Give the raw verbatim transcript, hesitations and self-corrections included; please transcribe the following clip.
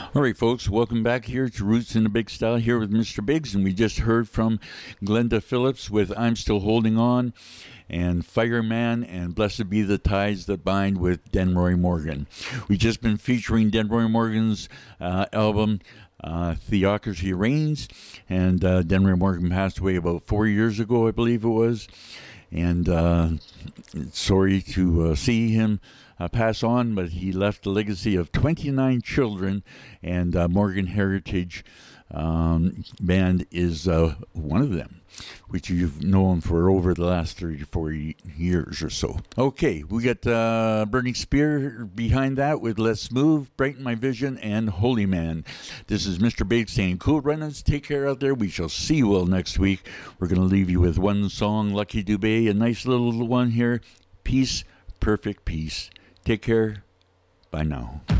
All right, folks, welcome back here to Roots in the Big Style here with Mister Biggs. And we just heard from Glenda Phillips with I'm Still Holding On, and Fireman and Blessed Be the Ties That Bind with Denroy Morgan. We've just been featuring Denroy Morgan's uh, album, uh, Theocracy Reigns, and uh, Denroy Morgan passed away about four years ago, I believe it was. And uh, sorry to uh, see him uh, pass on, but he left a legacy of twenty-nine children, and uh, Morgan Heritage um, Band is uh, one of them, which you've known for over the last thirty-four years or so. Okay, we got uh, Burning Spear behind that with Let's Move, Brighten My Vision, and Holy Man. This is Mister Bates saying, cool runnings, take care out there. We shall see you all next week. We're going to leave you with one song, Lucky Dubé, a nice little one here. Peace, perfect peace. Take care. Bye now.